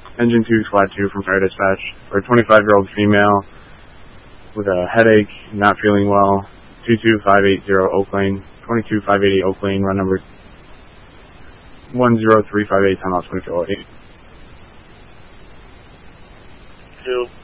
Engine 2, Squad 2 from Fire Dispatch, for a 25-year-old female with a headache, not feeling well, 22580 Oak Lane, 22580 Oak Lane, run number 10358, time out 2408. 2.